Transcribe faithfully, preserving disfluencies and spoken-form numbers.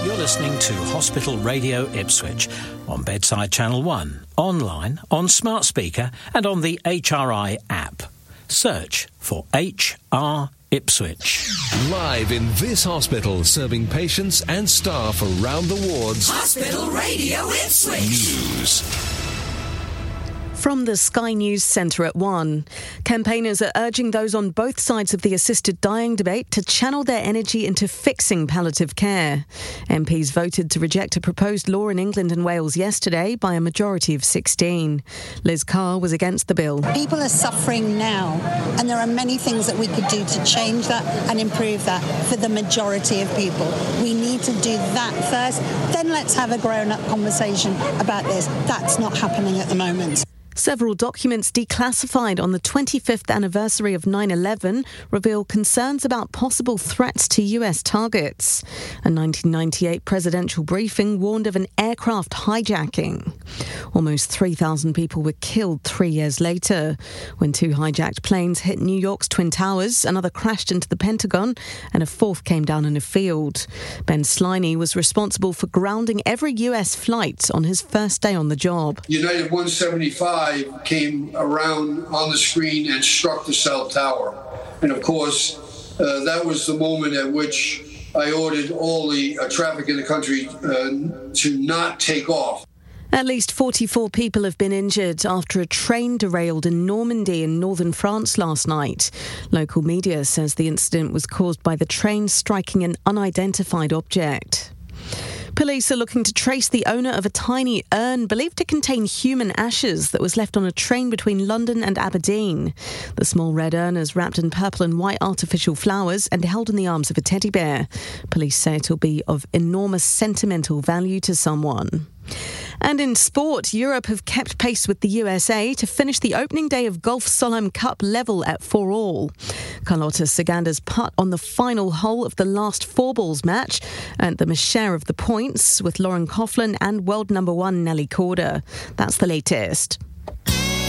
You're listening to Hospital Radio Ipswich on Bedside Channel one, online, on smart speaker and on the H R I app. Search for H R Ipswich. Live in this hospital, serving patients and staff around the wards. Hospital Radio Ipswich. News. From the Sky News Centre at one, campaigners are urging those on both sides of the assisted dying debate to channel their energy into fixing palliative care. M Ps voted to reject a proposed law in England and Wales yesterday by a majority of sixteen. Liz Carr was against the bill. People are suffering now, and there are many things that we could do to change that and improve that for the majority of people. We need to do that first, then let's have a grown-up conversation about this. That's not happening at the moment. Several documents declassified on the twenty-fifth anniversary of nine eleven reveal concerns about possible threats to U S targets. A nineteen ninety-eight presidential briefing warned of an aircraft hijacking. Almost three thousand people were killed three years later when two hijacked planes hit New York's Twin Towers, another crashed into the Pentagon, and a fourth came down in a field. Ben Sliney was responsible for grounding every U S flight on his first day on the job. United one seventy-five came around on the screen and struck the cell tower. And of course, uh, that was the moment at which I ordered all the uh, traffic in the country uh, to not take off. At least forty-four people have been injured after a train derailed in Normandy in northern France last night. Local media says the incident was caused by the train striking an unidentified object. Police are looking to trace the owner of a tiny urn believed to contain human ashes that was left on a train between London and Aberdeen. The small red urn is wrapped in purple and white artificial flowers and held in the arms of a teddy bear. Police say it'll be of enormous sentimental value to someone. And in sport, Europe have kept pace with the U S A to finish the opening day of Golf Solheim Cup level at four all. Carlota Saganda's putt on the final hole of the last four balls match earned them a share of the points with Lauren Coughlin and world number one Nelly Korda. That's the latest.